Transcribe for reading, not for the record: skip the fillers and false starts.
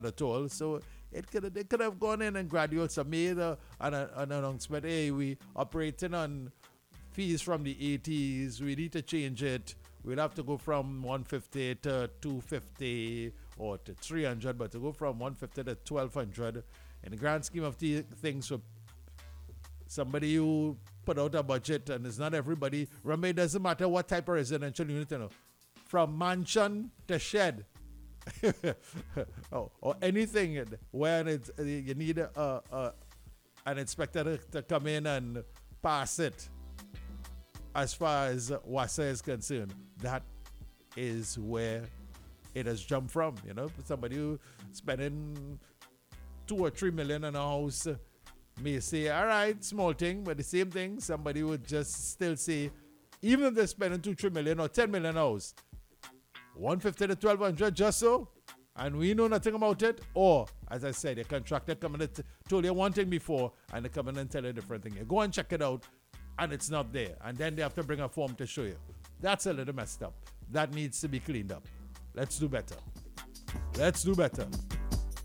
at all. So they could have gone in and graduates have made an announcement. Hey, we operating on fees from the 80s. We need to change it. We'll have to go from 150 to 250 or to 300, but to go from 150 to 1200 in the grand scheme of things for somebody who put out a budget, and it's not everybody. Remember, it doesn't matter what type of residential unit, from mansion to shed. or anything where you need an inspector to come in and pass it. As far as WASA is concerned, that is where it has jumped from. Somebody who spending 2 or 3 million on a house may say, all right, small thing, but the same thing, somebody would just still say, even if they're spending 2-3 million or 10 million house, 150 to 1200 just so, and we know nothing about it. Or, as I said, a contractor coming and told you one thing before, and they come in and tell you a different thing. You go and check it out, and it's not there. And then they have to bring a form to show you. That's a little messed up. That needs to be cleaned up. Let's do better. Let's do better.